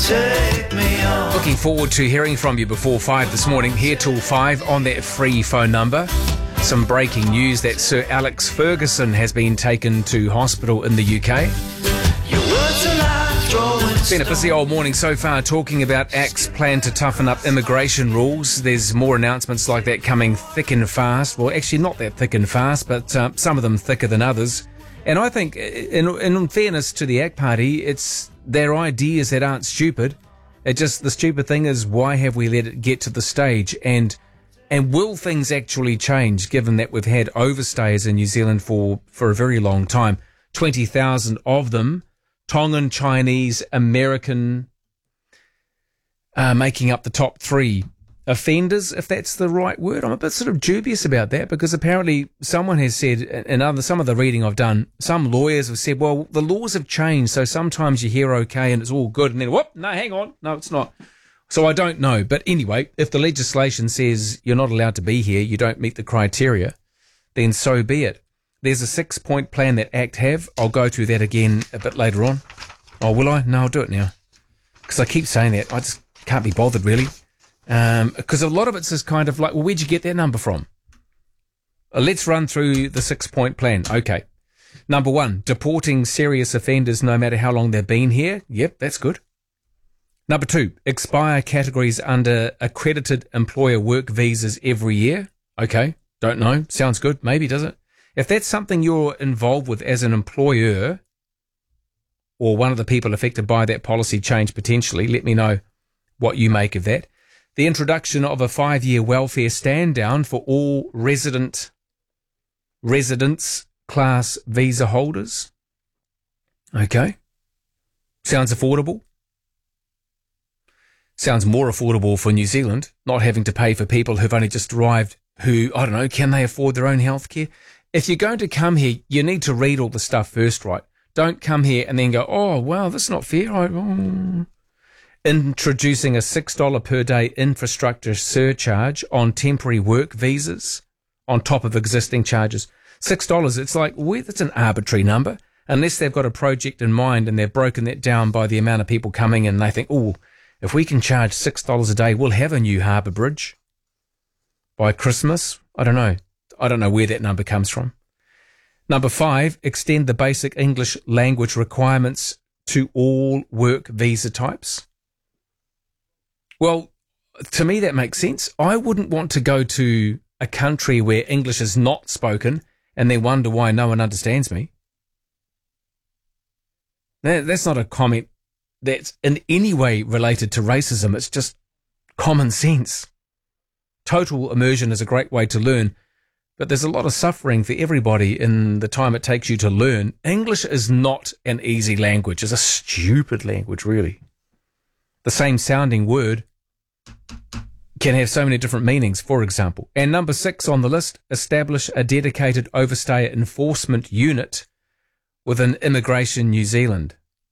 take me on. Looking forward to hearing from you before 5 this morning, here till 5 on that free phone number. Some breaking news that Sir Alex Ferguson has been taken to hospital in the UK. Your words are like throwing It's been a busy old morning so far, talking about ACT's plan to toughen up immigration rules. There's more announcements like that coming thick and fast. Well, actually not that thick and fast, but some of them thicker than others. And I think, in fairness to the ACT Party, it's their ideas that aren't stupid. The stupid thing is, why have we let it get to the stage? And will things actually change, given that we've had overstays in New Zealand for a very long time? 20,000 of them, Tongan, Chinese, American, making up the top 3 offenders, if that's the right word. I'm a bit sort of dubious about that, because apparently someone has said, in some of the reading I've done, some lawyers have said, well, the laws have changed, so sometimes you hear okay and it's all good, and then, whoop, no, hang on, no, it's not. So I don't know. But anyway, if the legislation says you're not allowed to be here, you don't meet the criteria, then so be it. There's a 6-point plan that ACT have. I'll go through that again a bit later on. Oh, will I? No, I'll do it now. Because I keep saying that. I just can't be bothered, really. Because a lot of it's just kind of like, well, where'd you get that number from? Let's run through the 6-point plan. Okay. Number 1, deporting serious offenders no matter how long they've been here. Yep, that's good. Number 2, expire categories under accredited employer work visas every year. Okay, don't know. Sounds good. Maybe, does it? If that's something you're involved with as an employer, or one of the people affected by that policy change potentially, let me know what you make of that. The introduction of a 5-year welfare stand down for all residence class visa holders. Okay. Sounds affordable. Sounds more affordable for New Zealand, not having to pay for people who've only just arrived who, I don't know, can they afford their own healthcare? If you're going to come here, you need to read all the stuff first, right? Don't come here and then go, oh, wow, that's not fair. Introducing a $6 per day infrastructure surcharge on temporary work visas on top of existing charges. $6, it's like, that's an arbitrary number. Unless they've got a project in mind and they've broken that down by the amount of people coming and they think, oh, if we can charge $6 a day, we'll have a new harbour bridge by Christmas. I don't know. I don't know where that number comes from. Number 5, extend the basic English language requirements to all work visa types. Well, to me that makes sense. I wouldn't want to go to a country where English is not spoken and then wonder why no one understands me. That's not a comment that's in any way related to racism. It's just common sense. Total immersion is a great way to learn, but there's a lot of suffering for everybody in the time it takes you to learn. English is not an easy language. It's a stupid language, really. The same sounding word can have so many different meanings, for example. And number 6 on the list, establish a dedicated overstayer enforcement unit within Immigration New Zealand.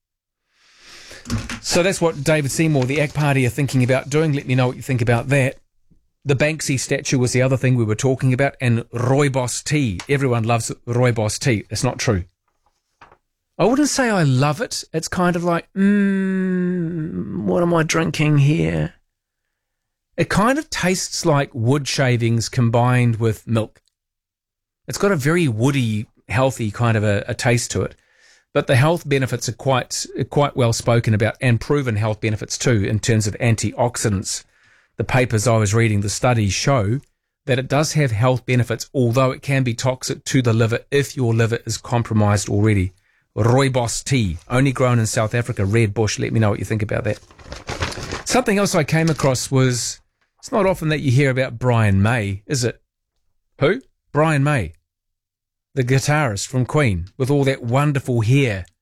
So that's what David Seymour, the ACT Party, are thinking about doing. Let me know what you think about that. The Banksy statue was the other thing we were talking about, and rooibos tea. Everyone loves rooibos tea. It's not true. I wouldn't say I love it. It's kind of like, what am I drinking here? It kind of tastes like wood shavings combined with milk. It's got a very woody, healthy kind of a taste to it. But the health benefits are quite well spoken about, and proven health benefits too in terms of antioxidants. The papers I was reading, the studies show that it does have health benefits, although it can be toxic to the liver if your liver is compromised already. Rooibos tea, only grown in South Africa, red bush. Let me know what you think about that. Something else I came across was, it's not often that you hear about Brian May, is it? Who? Brian May, the guitarist from Queen, with all that wonderful hair